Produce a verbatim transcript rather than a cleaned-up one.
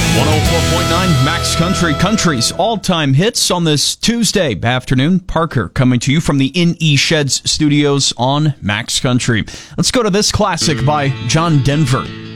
one oh four point nine Max Country, country's all-time hits on this Tuesday afternoon. Parker coming to you from the In E Sheds studios on Max Country. Let's go to this classic by John Denver.